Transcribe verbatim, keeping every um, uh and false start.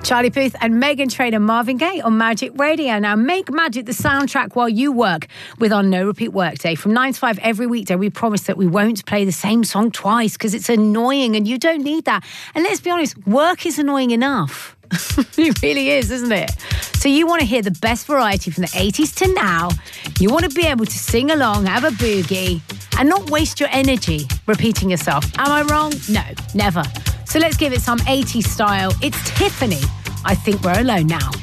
Charlie Puth and Meghan Trainor, Marvin Gaye on Magic Radio. Now, make Magic the soundtrack while you work with our No Repeat Workday. From nine to five every weekday, we promise that we won't play the same song twice because it's annoying and you don't need that. And let's be honest, work is annoying enough. It really is, isn't it? So you want to hear the best variety from the eighties to now. You want to be able to sing along, have a boogie, and not waste your energy repeating yourself. Am I wrong? No, never. So let's give it some eighties style. It's Tiffany. I think we're alone now.